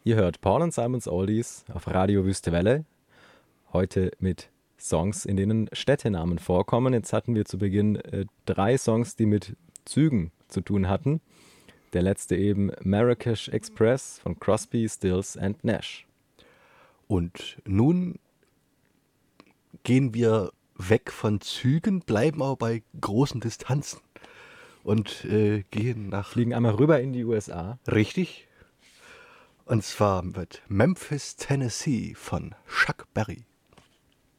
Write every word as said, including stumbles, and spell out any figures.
Ihr hört Paul und Simons Oldies auf Radio Wüste Welle. Heute mit Songs, in denen Städtenamen vorkommen. Jetzt hatten wir zu Beginn äh, drei Songs, die mit Zügen zu tun hatten. Der letzte eben Marrakesh Express von Crosby, Stills and Nash. Und nun gehen wir weg von Zügen, bleiben aber bei großen Distanzen und äh, gehen nach... Fliegen einmal rüber in die U S A. Richtig. Und zwar mit Memphis, Tennessee von Chuck Berry.